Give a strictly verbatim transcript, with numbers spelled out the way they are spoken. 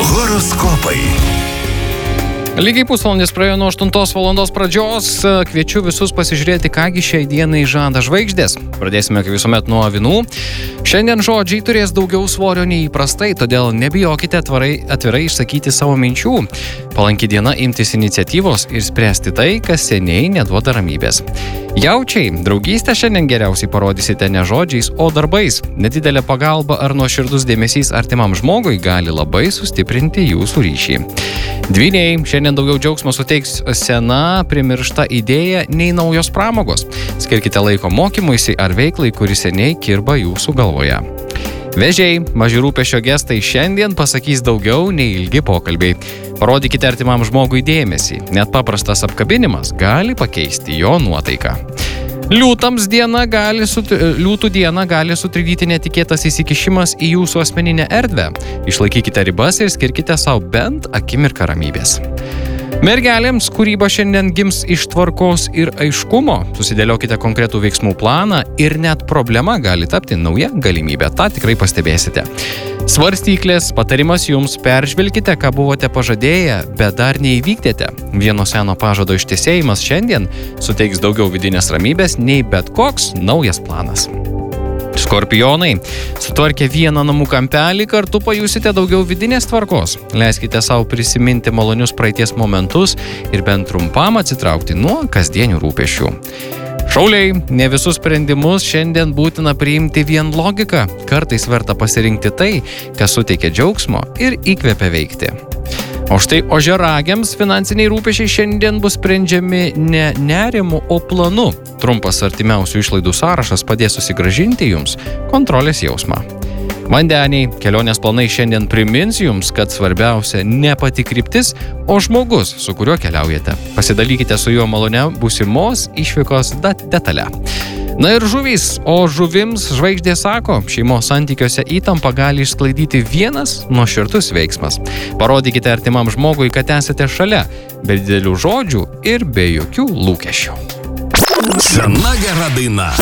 Horoskopai. Lygiai pusvalandis praėjo nuo aštuntos valandos pradžios. Kviečiu visus pasižiūrėti, kągi šiai dienai žada žvaigždės. Pradėsime kaip visuomet nuo avinų. Šiandien žodžiai turės daugiau svorio nei įprastai, todėl nebijokite atvirai, atvirai išsakyti savo minčių. Palanki diena imtis iniciatyvos ir spręsti tai, kas seniai neduoda ramybės. Jaučiai, draugystę šiandien geriausiai parodysite ne žodžiais, o darbais. Nedidelė pagalba ar nuoširdus dėmesys artimam žmogui gali labai sustiprinti jūsų ryšį. Dvyniai, šiandien daugiau džiaugsmo suteiks sena, primiršta idėja nei naujos pramogos. Skirkite laiko mokymuisi ar veiklai, kuri seniai kirba jūsų galvoje. Vėžiai, maži rūpesčio gestai šiandien pasakys daugiau nei ilgi pokalbiai. Parodykite artimam žmogui dėmesį. Net paprastas apkabinimas gali pakeisti jo nuotaiką. Liūtams diena gali sut... Liūtų diena gali sutrikdyti netikėtas įsikišimas į jūsų asmeninę erdvę. Išlaikykite ribas ir skirkite savo bent akimirką ramybės. Mergelėms kūryba šiandien gims iš tvarkos ir aiškumo. Susidėliokite konkretų veiksmų planą ir net problema gali tapti nauja galimybė. Ta tikrai pastebėsite. Svarstyklės, patarimas jums: peržvelkite, ką buvote pažadėję, bet dar neįvykdėte. Vieno seno pažado ištesėjimas šiandien suteiks daugiau vidinės ramybės nei bet koks naujas planas. Skorpionai, sutvarkę vieną namų kampelį, kartu pajusite daugiau vidinės tvarkos. Leiskite savo prisiminti malonius praeities momentus ir bent trumpam atsitraukti nuo kasdienių rūpesčių. Šauliai, ne visus sprendimus šiandien būtina priimti vien logiką. Kartais verta pasirinkti tai, kas suteikia džiaugsmo ir įkvepia veikti. O štai ožiaragiams finansiniai rūpesčiai šiandien bus sprendžiami ne nerimu, o planu. Trumpas artimiausių išlaidų sąrašas padės susigrąžinti jums kontrolės jausmą. Vandeniai, kelionės planai šiandien primins jums, kad svarbiausia ne pati kryptis, o žmogus, su kuriuo keliaujate. Pasidalykite su juo malonia būsimos išvykos detale. Na ir žuvys, o žuvims žvaigždė sako, šeimos santykiuose įtampą gali išsklaidyti vienas nuoširdus veiksmas. Parodykite artimam žmogui, kad esate šalia, be didelių žodžių ir be jokių lūkesčių. Sena gera daina.